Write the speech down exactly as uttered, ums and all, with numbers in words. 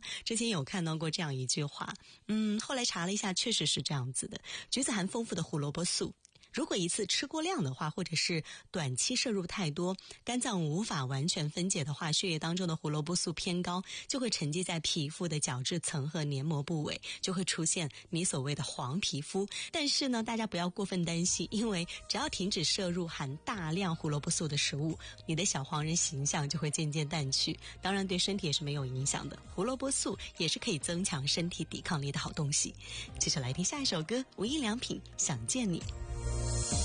之前有看到过这样一句话，嗯，后来查了一下，确实是这样子的。橘子含丰富的胡萝卜素，如果一次吃过量的话，或者是短期摄入太多，肝脏无法完全分解的话，血液当中的胡萝卜素偏高，就会沉积在皮肤的角质层和黏膜部位，就会出现你所谓的黄皮肤。但是呢，大家不要过分担心，因为只要停止摄入含大量胡萝卜素的食物，你的小黄人形象就会渐渐淡去。当然对身体也是没有影响的，胡萝卜素也是可以增强身体抵抗力的好东西。接着来听下一首歌，无印良品《想见你》。